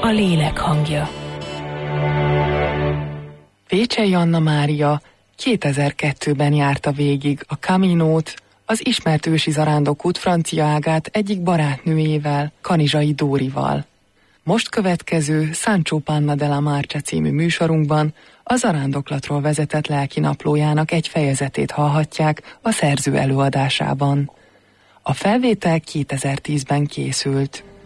a lélek hangja. Vécsey Anna Mária 2002-ben járta végig a Caminót, az ismert ősi zarándokút francia ágát egyik barátnőjével, Kanizsai Dórival. Most következő Sancho Panna de la Marcha című műsorunkban a zarándoklatról vezetett lelkinaplójának egy fejezetét hallhatják a szerző előadásában. A felvétel 2010-ben készült.